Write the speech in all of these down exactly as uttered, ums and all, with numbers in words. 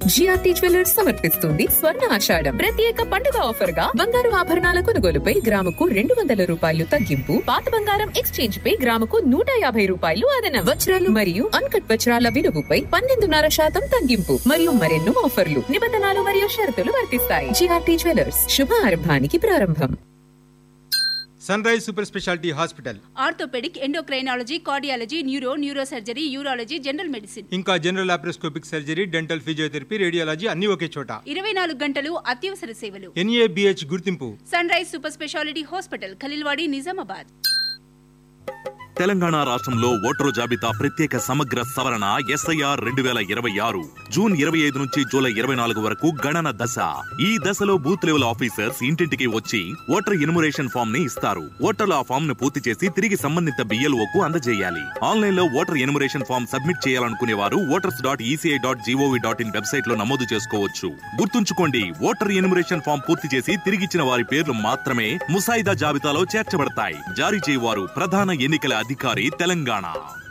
GRT jewellers సమర్పిస్తుంది స్వర్ణ ఆషాఢం ప్రత్యేక పండుగ ఆఫర్ గా బంగారు ఆభరణాల కొనుగోలుపై గ్రాముకు రెండు వందల రూపాయలు తగ్గింపు, పాత బంగారం ఎక్స్చేంజ్ పై గ్రాముకు నూట యాభై రూపాయలు అదనం, వజ్రాలు మరియు అన్కట్ వజ్రాల విలువపై పన్నెండున్నర శాతం తగ్గింపు మరియు మరెన్నో ఆఫర్లు, నిబంధనలు మరియు షరతులు వర్తిస్తాయి. జిఆర్టీ జ్యువెలర్స్, శుభారంభానికి ప్రారంభం. Sun rise super speciality hospital, orthopaedic, endocrinology, cardiology, neuro, neuro surgery, urology, general medicine, ఇంకా general laparoscopic surgery, dental, physiotherapy, radiology అన్ని ఒకే చోట. ఇరవై నాలుగు గంటలు అత్యవసర సేవలు. ఎన్ఏబిహెచ్ గుర్తింపు. Sun rise super speciality hospital, Khaleelwadi, Nizamabad. Telangana రాష్ట్రంలో ఓటరు జాబితా ప్రత్యేక సమగ్ర సవరణ ఎస్ఐఆర్ రెండు వేల ఇరవై ఆరు జూన్ ఇరవై ఐదు నుంచి జూలై ఇరవై నాలుగు వరకు గణన దశ. ఈ దశలో బూత్ లెవెల్ ఆఫీసర్స్ ఇంటింటికి వచ్చి ఓటర్ ఎన్యుమరేషన్ ఫామ్ ని ఇస్తారు. ఓటర్లు ఆ ఫామ్ ను పూర్తి చేసి తిరిగి సంబంధిత బిఎల్ఓకు అందజేయాలి. ఆన్లైన్ లో ఓటర్ ఎన్యుమరేషన్ ఫామ్ సబ్మిట్ చేయాలనుకునే వారు voters dot ECI dot GOV dot in website లో నమోదు చేసుకోవచ్చు. గుర్తుంచుకోండి, ఓటర్ ఎన్యుమరేషన్ ఫామ్ పూర్తి చేసి తిరిగిచ్చిన వారి పేర్లు మాత్రమే ముసాయిదా జాబితాలో చేర్చబడతాయి. జారీ చేయవారు ప్రధాన ఎన్నికల అధికారి, తెలంగాణ.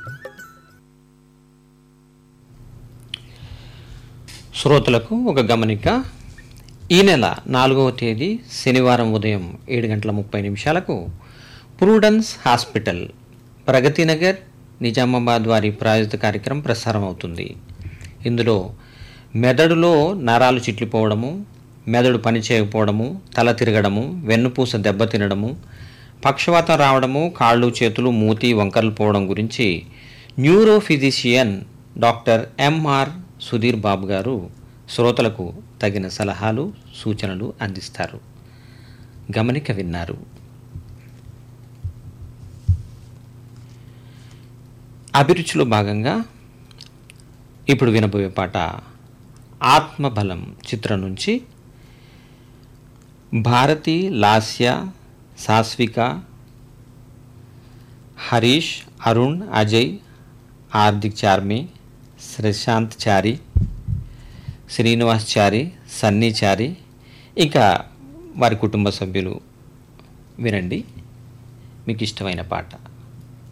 శ్రోతలకు ఒక గమనిక. ఈ నెల నాలుగవ తేదీ శనివారం ఉదయం ఏడు గంటల ముప్పై నిమిషాలకు ప్రూడెన్స్ హాస్పిటల్, ప్రగతినగర్, నిజామాబాద్ వారి ప్రాయోజిత కార్యక్రమం ప్రసారం అవుతుంది. ఇందులో మెదడులో నరాలు చిట్లిపోవడము, మెదడు పనిచేయకపోవడము, తల తిరగడము, వెన్నుపూస దెబ్బతినడము, పక్షవాతం రావడము, కాళ్ళు చేతులు మూతి వంకర్లు పోవడం గురించి neuro physician doctor MR Sudheer Babu గారు శ్రోతలకు తగిన సలహాలు సూచనలు అందిస్తారు. గమనిక విన్నారు. అభిరుచిలో భాగంగా ఇప్పుడు వినబోయే పాట ఆత్మబలం చిత్రం నుంచి భారతి, లాస్య, సాస్విక, హరీష్, అరుణ్, అజయ్, హార్దిక్ చార్మి, శ్రీశాంత్ చారి, శ్రీనివాస్ చారి, సన్నీ చారి, ఇంకా వారి కుటుంబ సభ్యులు వినండి మీకు ఇష్టమైన పాట.